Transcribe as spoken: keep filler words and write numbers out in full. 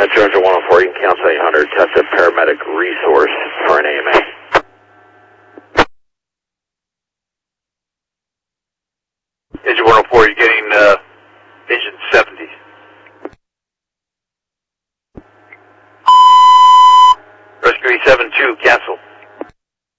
Georgia one oh four, you can cancel eight hundred, test a paramedic resource for an A M A. Engine one oh four, you're getting uh, engine seventy. Rescue seven two, cancel.